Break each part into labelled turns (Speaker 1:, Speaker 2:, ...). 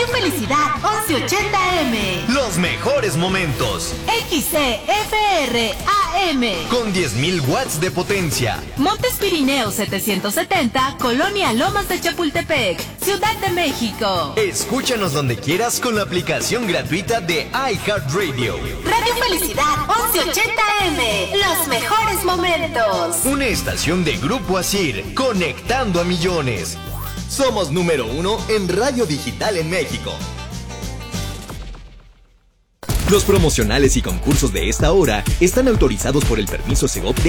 Speaker 1: Radio Felicidad 1180M.
Speaker 2: Los mejores momentos.
Speaker 1: XCFR AM.
Speaker 2: Con 10.000 watts de potencia.
Speaker 1: Montes Pirineos 770, Colonia Lomas de Chapultepec, Ciudad de México.
Speaker 2: Escúchanos donde quieras con la aplicación gratuita de iHeartRadio.
Speaker 1: Radio Felicidad 1180M. Los mejores momentos.
Speaker 2: Una estación de Grupo Asir, conectando a millones. Somos número 1 en radio digital en México. Los promocionales y concursos de esta hora están autorizados por el permiso Segov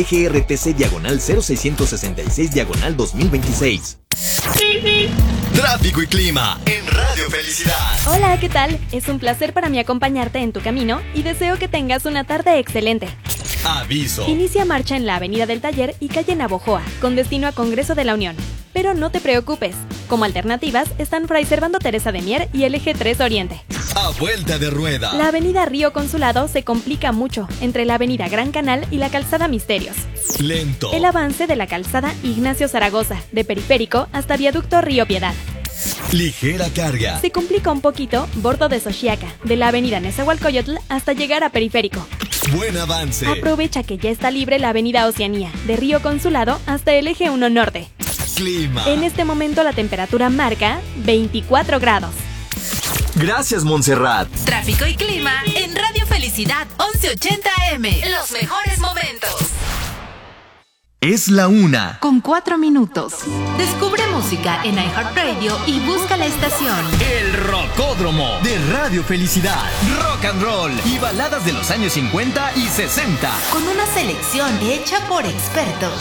Speaker 2: DGRTC/0666/2026. Tráfico y clima en Radio Felicidad.
Speaker 3: Hola, ¿qué tal? Es un placer para mí acompañarte en tu camino y deseo que tengas una tarde excelente.
Speaker 2: Aviso.
Speaker 3: Inicia marcha en la Avenida del Taller y calle Navojoa, con destino a Congreso de la Unión. Pero no te preocupes, como alternativas están Fray Servando Teresa de Mier y el Eje 3 Oriente.
Speaker 2: A vuelta de rueda.
Speaker 3: La avenida Río Consulado se complica mucho entre la avenida Gran Canal y la calzada Misterios.
Speaker 2: Lento.
Speaker 3: El avance de la calzada Ignacio Zaragoza, de Periférico hasta Viaducto Río Piedad.
Speaker 2: Ligera carga.
Speaker 3: Se complica un poquito Bordo de Xochiaca, de la avenida Nezahualcóyotl hasta llegar a Periférico.
Speaker 2: Buen avance.
Speaker 3: Aprovecha que ya está libre la avenida Oceanía, de Río Consulado hasta el Eje 1 Norte.
Speaker 2: Clima.
Speaker 3: En este momento la temperatura marca 24 grados.
Speaker 2: Gracias, Montserrat.
Speaker 1: Tráfico y clima en Radio Felicidad 1180M. Los mejores momentos.
Speaker 2: Es la 1.
Speaker 1: Con 4 minutos. Descubre música en iHeartRadio y busca la estación.
Speaker 2: El Rocódromo de Radio Felicidad. Rock and roll y baladas de los años 50 y 60.
Speaker 1: Con una selección hecha por expertos.